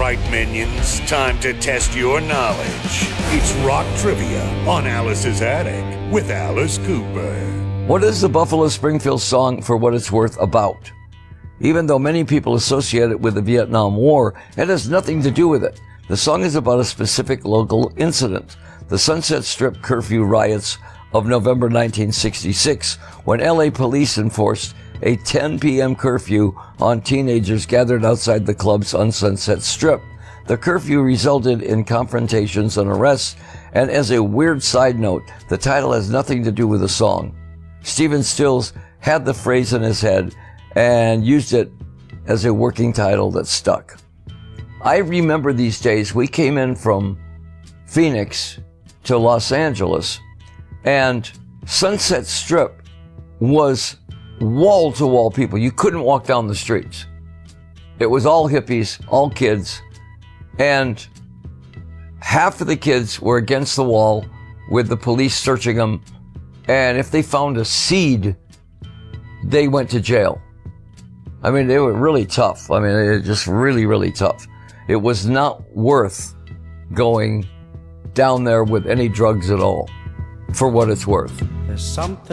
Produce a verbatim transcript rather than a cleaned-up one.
right, minions, time to test your knowledge. It's Rock Trivia on Alice's Attic with Alice Cooper. What is the Buffalo Springfield song For What It's Worth about? Even though many people associate it with the Vietnam War, it has nothing to do with it. The song is about a specific local incident, the Sunset Strip curfew riots of November nineteen sixty-six, when L A police enforced a ten p.m. curfew on teenagers gathered outside the clubs on Sunset Strip. The curfew resulted in confrontations and arrests, and as a weird side note, the title has nothing to do with the song. Stephen Stills had the phrase in his head and used it as a working title that stuck. I remember these days, we came in from Phoenix to Los Angeles, and Sunset Strip was wall-to-wall people. You couldn't walk down the streets. It was all hippies, all kids, and half of the kids were against the wall with the police searching them, and if they found a seed, they went to jail. I mean, they were really tough. I mean, they were just really, really tough. It was not worth going down there with any drugs at all, for what it's worth. There's something